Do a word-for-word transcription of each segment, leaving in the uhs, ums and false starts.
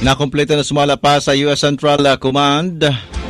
Nakompleto na sumala pa sa U S Central Command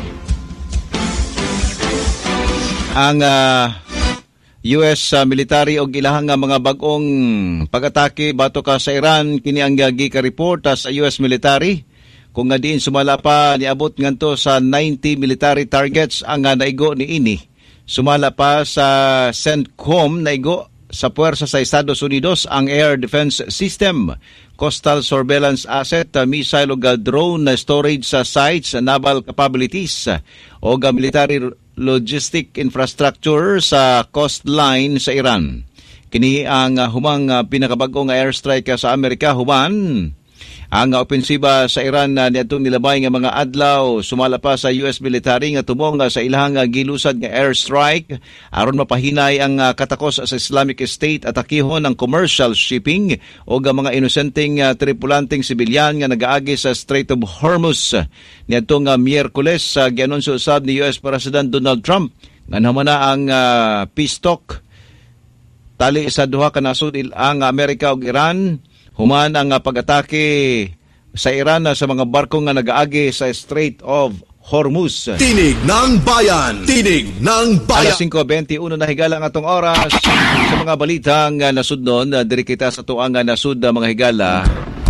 ang uh, U S uh, military og ilahang uh, mga bag-ong pag-atake bato ka sa Iran. Kini ang gika report uh, sa U S military kung nga diin sumala pa niabot nganto sa ninety military targets ang uh, naigo ni ini. Sumala pa sa CENTCOM naigo sa puwersa sa Estados Unidos ang Air Defense System, Coastal Surveillance Asset, missile o drone storage sa sites, naval capabilities o military logistic infrastructure sa coastline sa Iran. Kini ang humang pinakabag-ong airstrike sa Amerika human ang opensiba sa Iran na niadtong nilabay nga mga adlaw. Sumala pa sa U S military nga tumong sa ilahang gilusad nga airstrike aron mapahinay ang katakos sa Islamic State at akihon ang commercial shipping o mga inosenteng tripulanteng sibilyan nga nagaagi sa Strait of Hormuz. Niadtong Miyerkules gianunsyo usab ni U S President Donald Trump nga naman na ang uh, peace talk tali sa duha ka nasud ang Amerika ug Iran. Human ang pag-atake sa Iran sa mga barko nga nagaagi sa Strait of Hormuz. Tinig ng Bayan! Tinig ng Bayan! Alas five twenty-one na higala ang atong oras. Sa mga balitang nasudnon, diri kita sa tuang nasud mga higala.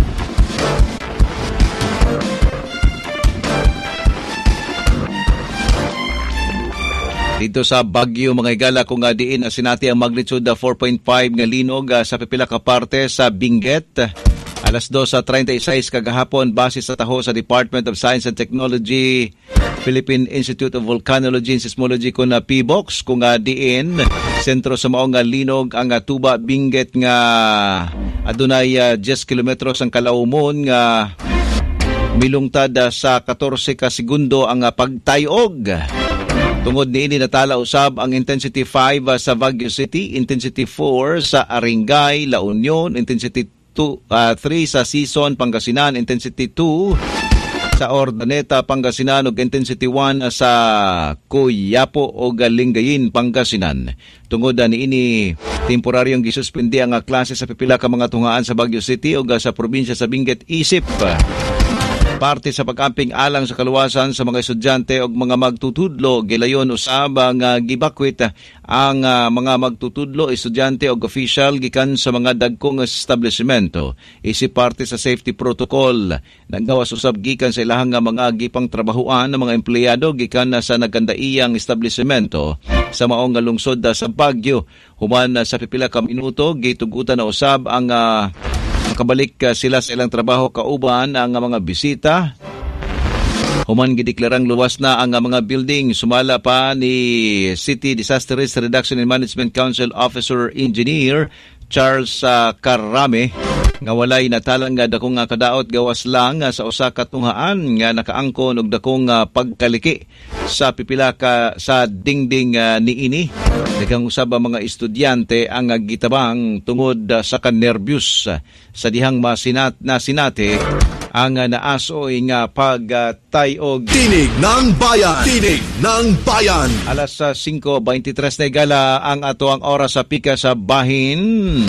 Dito sa Baguio mga higala kung nga diin asinati ang magnitude four point five nga linog uh, sa pipila ka parte sa Benguet. Alas two thirty-six kagahapon base sa taho sa Department of Science and Technology, Philippine Institute of Volcanology and Seismology kun na P B O X kung nga diin sentro sa maong nga linog ang uh, Tuba Benguet nga adunay uh, ten kilometros ang kalawomon nga milungtad uh, sa fourteen ka segundo ang uh, pagtayog. Tungod niini natala usab ang intensity five uh, sa Baguio City, intensity four sa Aringay, La Union, intensity two, uh, three sa Sison, Pangasinan, intensity two sa Ordaneta, Pangasinan ug intensity one sa Coyapo o Lingayen, Pangasinan. Tungod niini temporaryong gisuspindi ang uh, klase sa pipila ka mga tungaan sa Baguio City ug uh, sa probinsya sa Benguet isip parte sa pag-amping alang sa kaluwasan sa mga estudyante o mga magtutudlo. Gilayon usab ang uh, gibakwit ang uh, mga magtutudlo, estudyante o official gikan sa mga dagkong establishmento. Isip parte sa safety protocol. Naggawas usab gikan sa ilahang mga gipang trabahuan ng mga empleyado gikan sa nagkandaiyang establishmento sa maong lungsod sa Baguio. Human sa pipila ka minuto gitugutan na usab ang uh, makabalik uh, sila sa ilang trabaho kauban ang uh, mga bisita. Human gideklarang luwas na ang uh, mga building. Sumala pa ni City Disaster Risk Reduction and Management Council Officer Engineer Charles uh, Carrame nga walay natalang nga dakong uh, kadaot gawas lang uh, sa usa ka tunghaan nga nakaangkon og dakong uh, pagkaliki sa pipila ka sa dingding uh, niini. Daghang usab ang mga estudyante ang uh, gitabang tungod uh, sa kanerbiyos uh, sa dihang masinat na sinate ang uh, naasoy nga pagtayog. Tinig ng Bayan! Tinig ng Bayan! Alas uh, five twenty-three na igala ang ato ang oras sa pika sa bahin.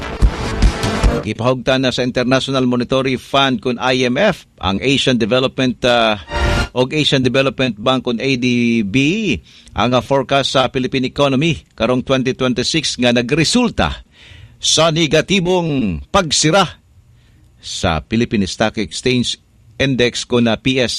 Ipahugtan na sa International Monetary Fund kun I M F ang Asian Development uh, o Asian Development Bank kun A D B ang uh, forecast sa Philippine economy karong twenty twenty-six nga nagresulta sa negatibong pagsira sa Philippine Stock Exchange Index kun na P S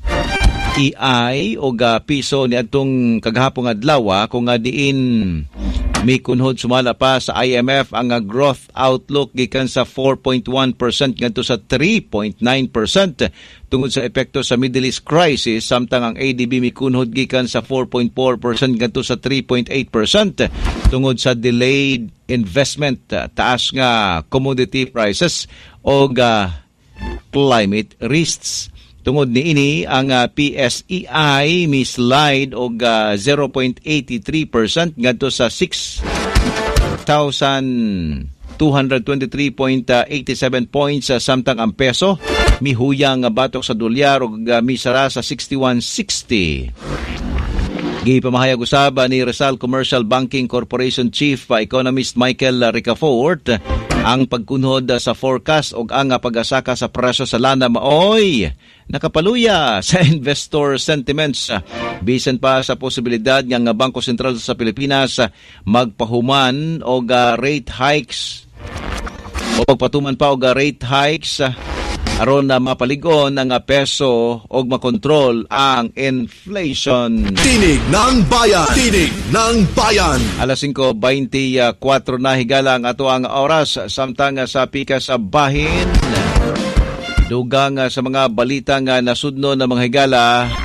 E I o ga piso ni atong kagahapong adlaw kung nga diin may kunhod sumala pa sa I M F ang growth outlook gikan sa four point one percent ngadto sa three point nine percent tungod sa epekto sa Middle East crisis, samtang ang A D B may kunhod gikan sa four point four percent ngadto sa three point eight percent tungod sa delayed investment, taas nga commodity prices o uh, climate risks. Tungod ni ini ang uh, P S E I may slide og uh, zero point eight three percent ngadto sa six thousand two hundred twenty-three point eight seven points, uh, samtang ang peso mihuyang uh, batok sa dolyar og uh, misara sa sixty-one sixty. Gipamahayag usab ni Rizal Commercial Banking Corporation Chief uh, Economist Michael Ricafort Ang pagkunhod sa forecast o ang pag-asaka sa presyo sa lana maoy nakapaluya sa investor sentiments. Bisan pa sa posibilidad ng Bangko Sentral sa Pilipinas magpahuman o rate hikes o pagpatuman pa o rate hikes aron na mapaligon ang peso o makontrol ang inflation. Tinig ng Bayan. Tinig ng Bayan. Alas singko beintikwatro na higala ang ato ang oras samtang sa pikas sa bahin. Dugang sa mga balitang nasudno ng mga higala.